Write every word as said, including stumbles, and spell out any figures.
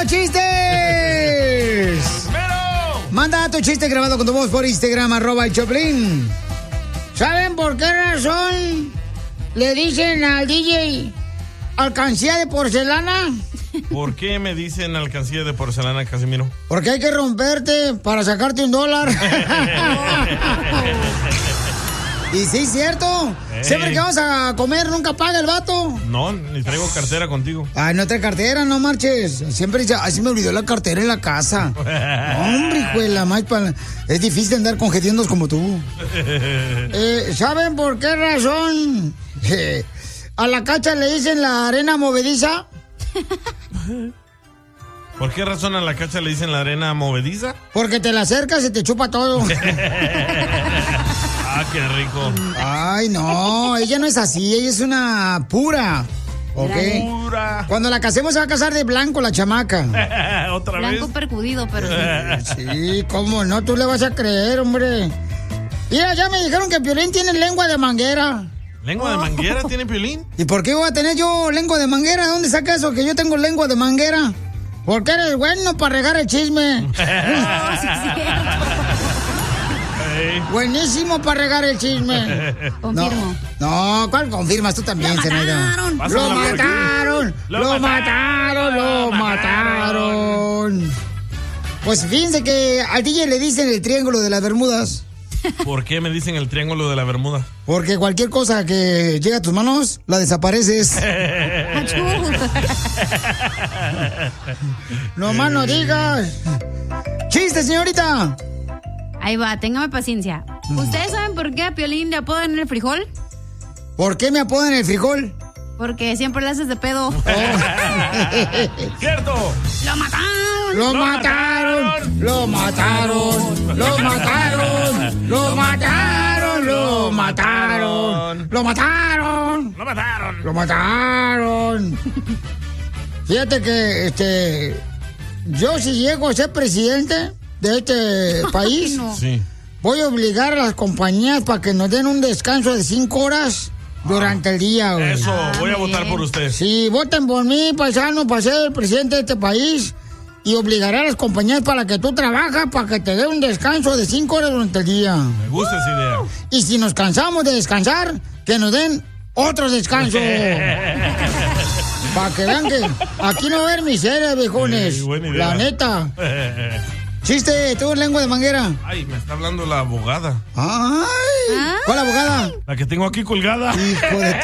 chistes! Manda tu chiste grabado con tu voz por Instagram, arroba el Choplin. ¿Saben por qué razón le dicen al D J alcancía de porcelana? ¿Por qué me dicen alcancía de porcelana, Casimiro? Porque hay que romperte para sacarte un dólar. Y sí, cierto. Hey. Siempre que vamos a comer, nunca paga el vato. No, ni traigo cartera contigo. Ay, no trae cartera, no marches. Siempre dice, ay, se me olvidó la cartera en la casa. Hombre, hijo de la maíz, es difícil andar con hediondos como tú. eh, ¿Saben por qué razón eh, a la Cacha le dicen la arena movediza? ¿Por qué razón a la Cacha le dicen la arena movediza? Porque te la acercas y te chupa todo. Ah, qué rico. Ay, no, ella no es así, ella es una pura. ¿Ok? Pura. Cuando la casemos se va a casar de blanco la chamaca. ¿Otra blanco vez? Blanco percudido, pero sí. Sí, cómo no, tú le vas a creer, hombre. Mira, ya me dijeron que Piolín tiene lengua de manguera. ¿Lengua de manguera tiene Piolín? ¿Y por qué voy a tener yo lengua de manguera? ¿Dónde saca eso que yo tengo lengua de manguera? Porque eres bueno para regar el chisme. No, sí es cierto. Hey. Buenísimo para regar el chisme. Confirmo. No, no, ¿cuál confirmas? Tú también, Zenaida. Lo mataron, lo mataron, lo mataron. Pues fíjense que al D J le dicen el triángulo de las Bermudas. ¿Por qué me dicen el triángulo de la Bermuda? Porque cualquier cosa que llegue a tus manos, la desapareces. No más no digas. ¡Chiste, señorita! Ahí va, téngame paciencia. ¿Ustedes saben por qué a Piolín le apodan el frijol? ¿Por qué me apodan el frijol? Porque siempre le haces de pedo. Oh. ¡Cierto! ¡Lo mataron! ¡Lo mataron! ¡Lo mataron! ¡Lo mataron! ¡Lo mataron! ¡Lo mataron! ¡Lo mataron! ¡Lo mataron! ¡Lo mataron! Fíjate que, este... yo si llego a ser presidente de este país, no. Sí. voy a obligar a las compañías para que nos den un descanso de cinco horas durante el día, güey. Eso, Ah, voy a bien. votar por usted. Sí, voten por mí, paisano, para ser el presidente de este país. Y obligaré a las compañías para que tú trabajas, para que te dé un descanso de cinco horas durante el día. Me gusta esa idea. Y si nos cansamos de descansar, que nos den otro descanso. Para que vean que aquí no va a haber miseria, viejones. Sí, buena idea. La neta. Chiste, tú lengua de manguera. Ay, me está hablando la abogada. Ay. ¿Ah? ¿Cuál abogada? La que tengo aquí colgada. Hijo de